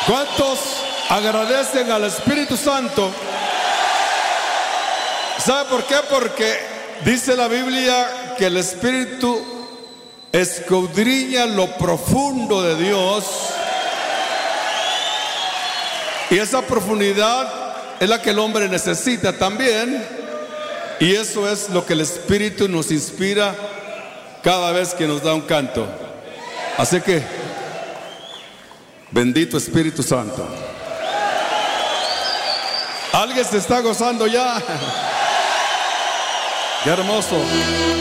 ¿Cuántos agradecen al Espíritu Santo? ¿Sabe por qué? Porque dice la Biblia que el Espíritu escudriña lo profundo de Dios, y esa profundidad es la que el hombre necesita también, y eso es lo que el Espíritu nos inspira cada vez que nos da un canto. Así que, bendito Espíritu Santo. ¿Alguien se está gozando ya? ¡Qué hermoso!